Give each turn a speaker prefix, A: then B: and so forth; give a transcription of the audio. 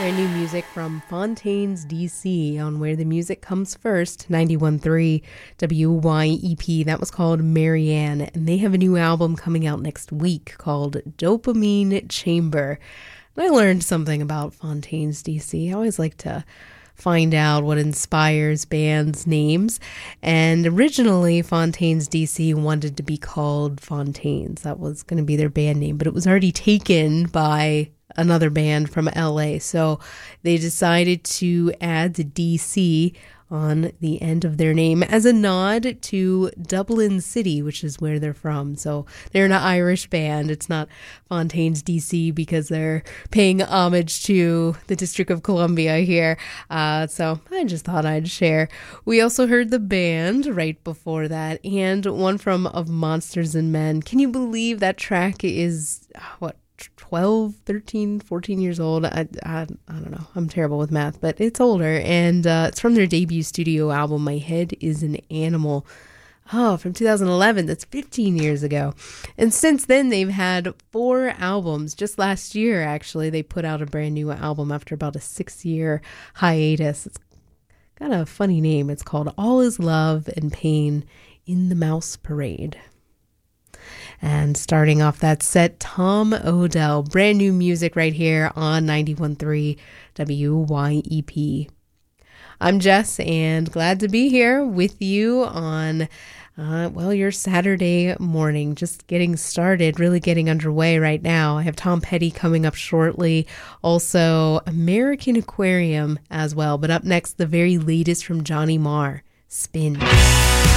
A: brand new music from Fontaines DC on Where the Music Comes First, 91.3 WYEP. That was called Marianne, and they have a new album coming out next week called Dopamine Chamber. And I learned something about Fontaines DC. I always like to find out what inspires bands' names. And originally, Fontaines DC wanted to be called Fontaines. That was going to be their band name, but it was already taken by another band from LA. So they decided to add the DC on the end of their name as a nod to Dublin City, which is where they're from. So they're an Irish band. It's not Fontaines DC because they're paying homage to the District of Columbia here. So I just thought I'd share. We also heard the band right before that, and one from Of Monsters and Men. Can you believe that track is, 12, 13, 14 years old. I don't know. I'm terrible with math, but it's older. And it's from their debut studio album, My Head is an Animal. Oh, from 2011. That's 15 years ago. And since then, they've had 4 albums. Just last year, actually, they put out a brand new album after about a 6-year hiatus. It's got a funny name. It's called All Is Love and Pain in the Mouse Parade. And starting off that set, Tom Odell, brand new music right here on 91.3 WYEP. I'm Jess, and glad to be here with you on, your Saturday morning. Just getting started, really getting underway right now. I have Tom Petty coming up shortly, also American Aquarium as well. But up next, the very latest from Johnny Marr, Spin.